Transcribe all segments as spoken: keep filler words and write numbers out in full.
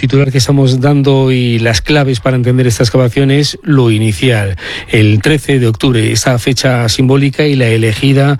titular que estamos dando y las claves para entender esta excavación es lo inicial. El trece de octubre, esta fecha simbólica y la elegida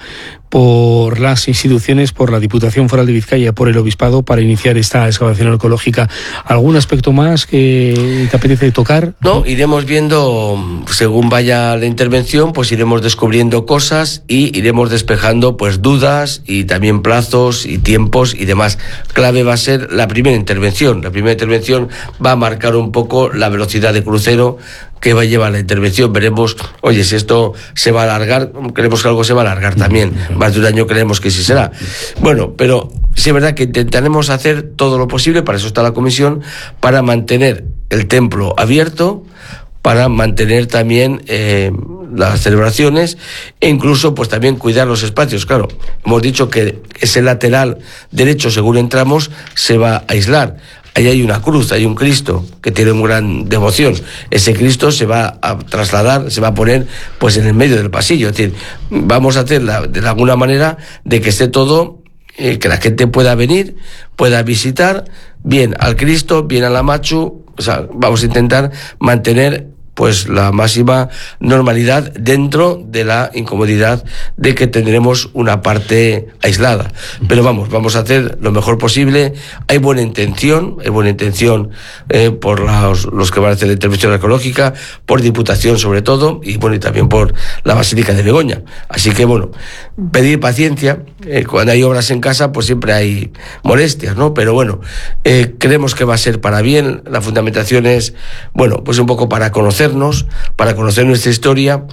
por las instituciones, por la Diputación Foral de Vizcaya, por el Obispado, para iniciar esta excavación arqueológica. ¿Algún aspecto más que te apetece tocar? No, iremos viendo, según vaya la intervención, pues iremos descubriendo cosas y iremos despejando pues dudas y también plazos y tiempos y demás. Clave va a ser la primera intervención. La primera intervención va a marcar un poco la velocidad de crucero que va a llevar la intervención. Veremos, oye, si esto se va a alargar, creemos que algo se va a alargar también. Más de un año creemos que sí será. Bueno, pero sí es verdad que intentaremos hacer todo lo posible, para eso está la comisión, para mantener el templo abierto, para mantener también eh, las celebraciones e incluso pues también cuidar los espacios. Claro, hemos dicho que ese lateral derecho, según entramos, se va a aislar. Ahí hay una cruz, hay un Cristo que tiene una gran devoción. Ese Cristo se va a trasladar, se va a poner pues en el medio del pasillo. Es decir, vamos a hacer la, de alguna manera de que esté todo, eh, que la gente pueda venir, pueda visitar bien al Cristo, bien a la Machu. O sea, vamos a intentar mantener pues la máxima normalidad dentro de la incomodidad de que tendremos una parte aislada. Pero vamos, vamos a hacer lo mejor posible. Hay buena intención, hay buena intención eh, por los, los que van a hacer la intervención arqueológica, por Diputación sobre todo, y bueno, y también por la Basílica de Begoña. Así que bueno, pedir paciencia. Eh, cuando hay obras en casa, pues siempre hay molestias, ¿no? Pero bueno, eh, creemos que va a ser para bien. La fundamentación es, bueno, pues un poco para conocer para conocer nuestra historia.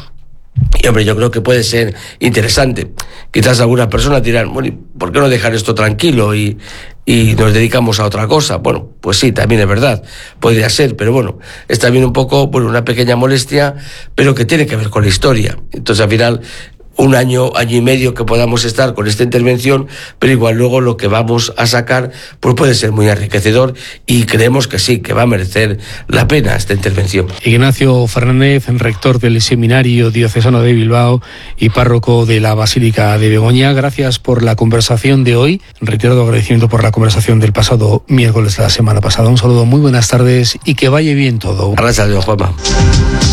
Y hombre, yo creo que puede ser interesante. Quizás algunas personas dirán, bueno, ¿por qué no dejar esto tranquilo y, y nos dedicamos a otra cosa? Bueno, pues sí, también es verdad, podría ser, pero bueno, es también un poco, bueno, una pequeña molestia, pero que tiene que ver con la historia. Entonces, al final, un año, año y medio que podamos estar con esta intervención, pero igual luego lo que vamos a sacar pues puede ser muy enriquecedor y creemos que sí, que va a merecer la pena esta intervención. Ignacio Fernández, rector del Seminario Diocesano de Bilbao y párroco de la Basílica de Begoña, gracias por la conversación de hoy. Reiterado agradecimiento por la conversación del pasado miércoles de la semana pasada. Un saludo, muy buenas tardes y que vaya bien todo. Gracias, Juanma.